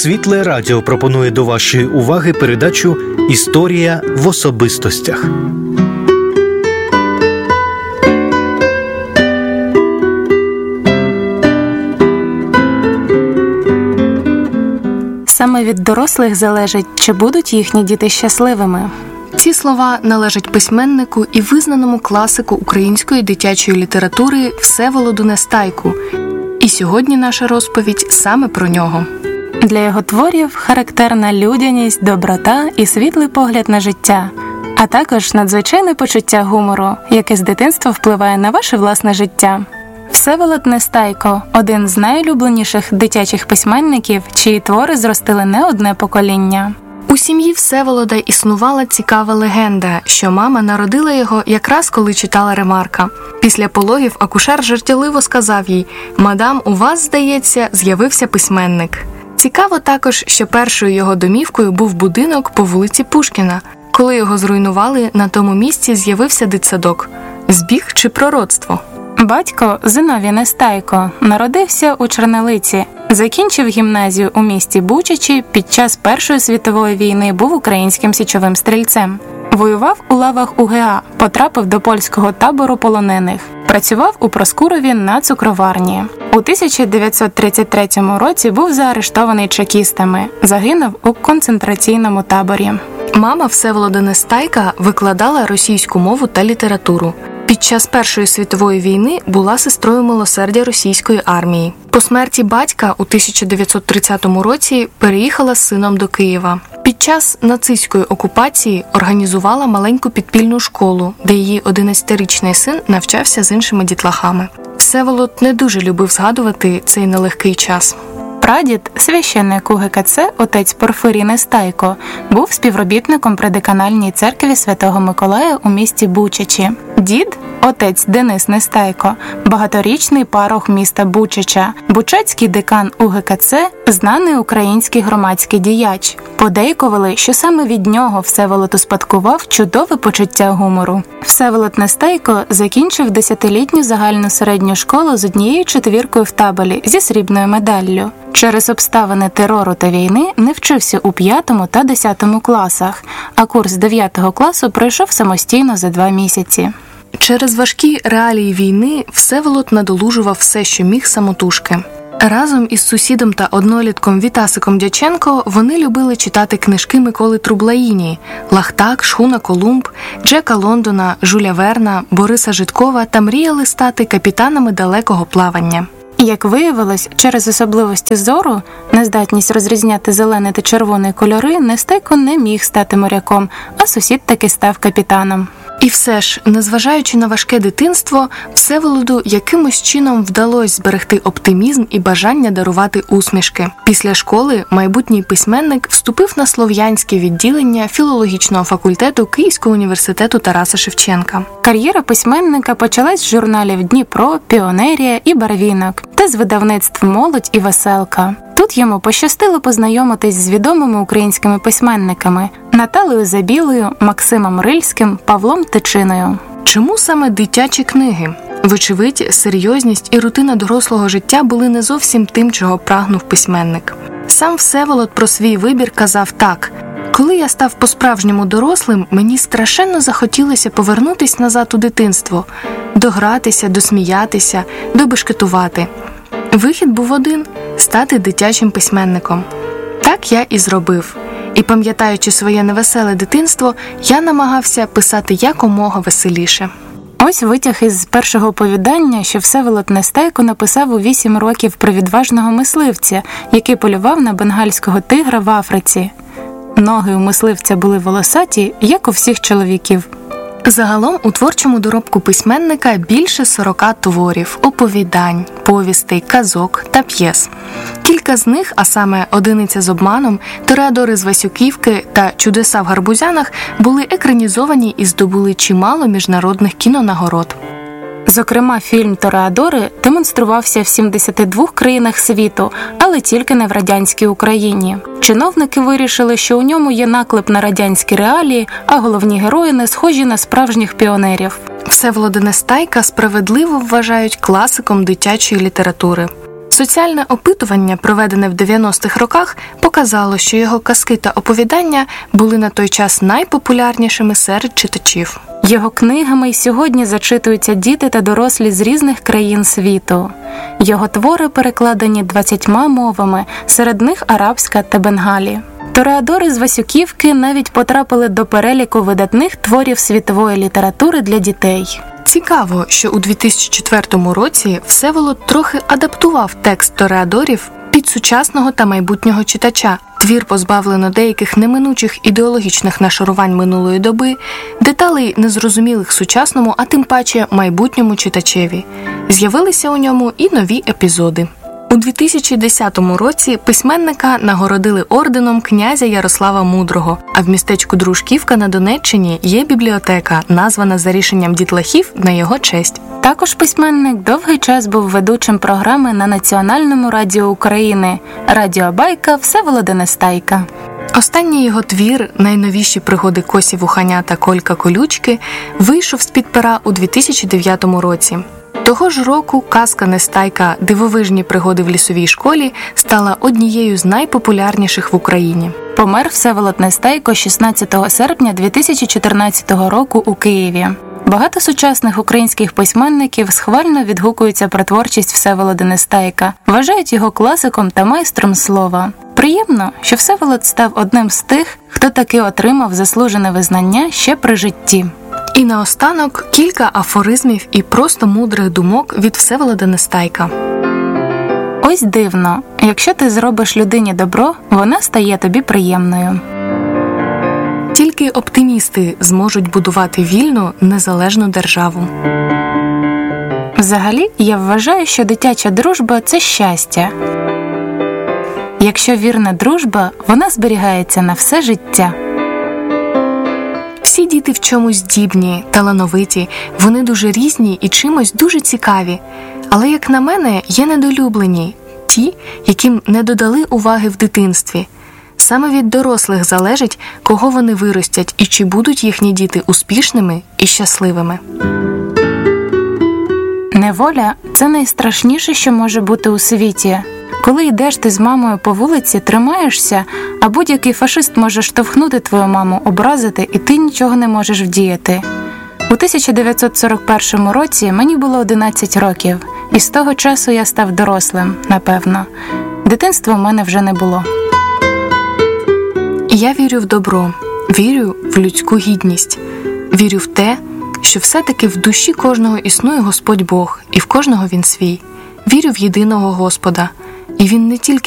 Світле Радіо пропонує до вашої уваги передачу «Історія в особистостях». Саме від дорослих залежить, чи будуть їхні діти щасливими. Ці слова належать письменнику і визнаному класику української дитячої літератури Всеволоду Нестайку. І сьогодні наша розповідь саме про нього. Для його творів характерна людяність, доброта і світлий погляд на життя, а також надзвичайне почуття гумору, яке з дитинства впливає на ваше власне життя. Всеволод Нестайко – один з найулюбленіших дитячих письменників, чиї твори зростили не одне покоління. У сім'ї Всеволода існувала цікава легенда, що мама народила його якраз коли читала Ремарка. Після пологів акушер жартівливо сказав їй: «Мадам, у вас, здається, з'явився письменник». Цікаво також, що першою його домівкою був будинок по вулиці Пушкіна. Коли його зруйнували, на тому місці з'явився дитсадок. Збіг чи пророцтво? Батько Зиновій Нестайко народився у Чернелиці, закінчив гімназію у місті Бучачі, під час Першої світової війни був українським січовим стрільцем. Воював у лавах УГА, потрапив до польського табору полонених. Працював у Проскурові на цукроварні. У 1933 році був заарештований чекістами, загинув у концентраційному таборі. Мама Всеволода Нестайка викладала російську мову та літературу. Під час Першої світової війни була сестрою милосердя російської армії. По смерті батька у 1930 році переїхала з сином до Києва. Під час нацистської окупації організувала маленьку підпільну школу, де її 11-річний син навчався з іншими дітлахами. Всеволод не дуже любив згадувати цей нелегкий час. Прадід, священник УГКЦ, отець Порфирій Нестайко, був співробітником при деканальній церкві Святого Миколая у місті Бучачі. Дід, отець Денис Нестайко, багаторічний парох міста Бучача, бучацький декан УГКЦ, знаний український громадський діяч. Подейкували, що саме від нього Всеволод успадкував чудове почуття гумору. Всеволод Нестайко закінчив 10-літню загальну середню школу з однією четвіркою в табелі зі срібною медаллю. Через обставини терору та війни не вчився у 5 та 10 класах, а курс 9 класу пройшов самостійно за 2 місяці. Через важкі реалії війни Всеволод надолужував все, що міг самотужки. Разом із сусідом та однолітком Вітасиком Дяченко вони любили читати книжки Миколи Трублаїні – «Лахтак», «Шхуна Колумб», Джека Лондона, Жюля Верна, Бориса Житкова та мріяли стати капітанами далекого плавання. Як виявилось, через особливості зору, нездатність розрізняти зелений та червоний кольори, Нестайко не міг стати моряком, а сусід таки став капітаном. І все ж, незважаючи на важке дитинство, Всеволоду якимось чином вдалося зберегти оптимізм і бажання дарувати усмішки. Після школи майбутній письменник вступив на слов'янське відділення філологічного факультету Київського університету Тараса Шевченка. Кар'єра письменника почалась з журналів «Дніпро», «Піонерія» і «Барвінок» та з видавництв «Молодь» і «Веселка». Тут йому пощастило познайомитись з відомими українськими письменниками Наталею Забілою, Максимом Рильським, Павлом Тичиною. Чому саме дитячі книги? Вочевидь, серйозність і рутина дорослого життя були не зовсім тим, чого прагнув письменник. Сам Всеволод про свій вибір казав так: «Коли я став по-справжньому дорослим, мені страшенно захотілося повернутись назад у дитинство, догратися, досміятися, добешкетувати. Вихід був один – стати дитячим письменником. Так я і зробив. І пам'ятаючи своє невеселе дитинство, я намагався писати якомога веселіше». Ось витяг із першого оповідання, що Всеволод Нестайко написав у 8 років про відважного мисливця, який полював на бенгальського тигра в Африці. Ноги у мисливця були волосаті, як у всіх чоловіків. Загалом у творчому доробку письменника більше 40 творів, оповідань, повістей, казок та п'єс. Кілька з них, а саме «Одиниця з обманом», «Тореадори з Васюківки» та «Чудеса в гарбузянах» були екранізовані і здобули чимало міжнародних кінонагород. Зокрема, фільм «Тореадори» демонструвався в 72 країнах світу, але тільки не в радянській Україні. Чиновники вирішили, що у ньому є наклеп на радянські реалії, а головні герої не схожі на справжніх піонерів. Всеволода Нестайка справедливо вважають класиком дитячої літератури. Соціальне опитування, проведене в 90-х роках, показало, що його казки та оповідання були на той час найпопулярнішими серед читачів. Його книгами й сьогодні зачитуються діти та дорослі з різних країн світу. Його твори перекладені 20 мовами, серед них арабська та бенгалі. Тореадори з Васюківки навіть потрапили до переліку видатних творів світової літератури для дітей. Цікаво, що у 2004 році Всеволод трохи адаптував текст тореадорів під сучасного та майбутнього читача. Твір позбавлено деяких неминучих ідеологічних нашарувань минулої доби, деталей незрозумілих сучасному, а тим паче майбутньому читачеві. З'явилися у ньому і нові епізоди. У 2010 році письменника нагородили орденом князя Ярослава Мудрого, а в містечку Дружківка на Донеччині є бібліотека, названа за рішенням дітлахів на його честь. Також письменник довгий час був ведучим програми на Національному радіо України «Радіобайка Всеволода Нестайка». Останній його твір «Найновіші пригоди Косі Вуханя та Колька Колючки» вийшов з-під пера у 2009 році. Того ж року казка Нестайка «Дивовижні пригоди в лісовій школі» стала однією з найпопулярніших в Україні. Помер Всеволод Нестайко 16 серпня 2014 року у Києві. Багато сучасних українських письменників схвально відгукуються про творчість Всеволода Нестайка, вважають його класиком та майстром слова. Приємно, що Всеволод став одним з тих, хто таки отримав заслужене визнання ще при житті. І наостанок кілька афоризмів і просто мудрих думок від Всеволода Нестайка. Ось дивно, якщо ти зробиш людині добро, вона стає тобі приємною. Тільки оптимісти зможуть будувати вільну, незалежну державу. Взагалі, я вважаю, що дитяча дружба – це щастя. Якщо вірна дружба, вона зберігається на все життя. Всі діти в чомусь здібні, талановиті, вони дуже різні і чимось дуже цікаві. Але, як на мене, є недолюблені – ті, яким не додали уваги в дитинстві. Саме від дорослих залежить, кого вони виростять і чи будуть їхні діти успішними і щасливими. Неволя – це найстрашніше, що може бути у світі. Коли йдеш ти з мамою по вулиці, тримаєшся, а будь-який фашист може штовхнути твою маму, образити, і ти нічого не можеш вдіяти. У 1941 році мені було 11 років, і з того часу я став дорослим, напевно. Дитинства в мене вже не було. Я вірю в добро, вірю в людську гідність, вірю в те, що все-таки в душі кожного існує Господь Бог, і в кожного Він свій. Вірю в єдиного Господа, і Він не тільки